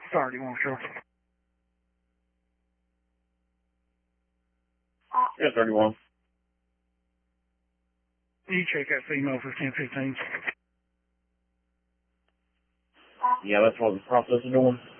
31, sure. Yeah, 31. You check that female for 1015. Yeah, that's what the process is doing.